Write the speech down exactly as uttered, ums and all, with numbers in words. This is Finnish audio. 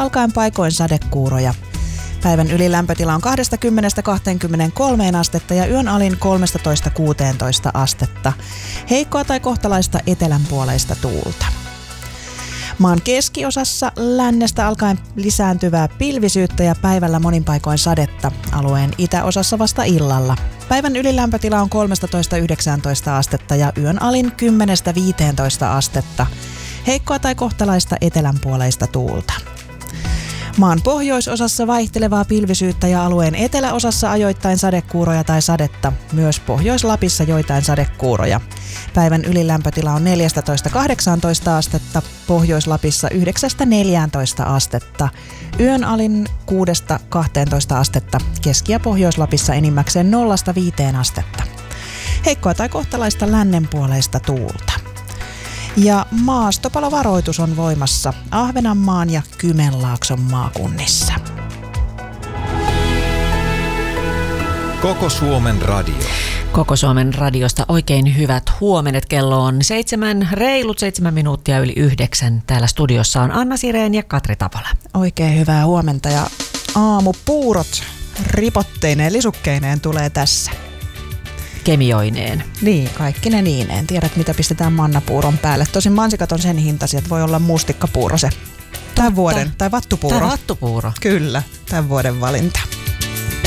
alkaen paikoin sadekuuroja. Päivän ylilämpötila on kaksikymmentä kaksikymmentäkolme astetta ja yön alin kolmetoista kuusitoista astetta. Heikkoa tai kohtalaista etelänpuoleista tuulta. Maan keskiosassa lännestä alkaen lisääntyvää pilvisyyttä ja päivällä monin paikoin sadetta. Alueen itäosassa vasta illalla. Päivän ylilämpötila on kolmetoista yhdeksäntoista astetta ja yön alin kymmenen viisitoista astetta. Heikkoa tai kohtalaista etelänpuoleista tuulta. Maan pohjoisosassa vaihtelevaa pilvisyyttä ja alueen eteläosassa ajoittain sadekuuroja tai sadetta. Myös Pohjois-Lapissa joitain sadekuuroja. Päivän ylilämpötila on neljätoista kahdeksantoista astetta, Pohjois-Lapissa yhdeksän neljätoista astetta. Yön alin kuusi kaksitoista astetta, Keski- ja Pohjois-Lapissa enimmäkseen nolla viiteen astetta. Heikkoa tai kohtalaista lännenpuoleista tuulta. Ja maastopalovaroitus on voimassa Ahvenanmaan ja Kymenlaakson maakunnissa. Koko Suomen radio. Koko Suomen radiosta oikein hyvät huomenet. Kello on seitsemän, reilut seitsemän minuuttia yli yhdeksän. Täällä studiossa on Anna Sireen ja Katri Tapola. Oikein hyvää huomenta ja aamupuurot ripotteineen, lisukkeineen tulee tässä. Kemioineen. Niin, kaikki ne niineen. Tiedät, mitä pistetään mannapuuron päälle. Tosin mansikat on sen hintaisia, että voi olla mustikkapuuro se tämän vuoden, tai vattupuuro. Tai vattupuuro. Kyllä, tämän vuoden valinta.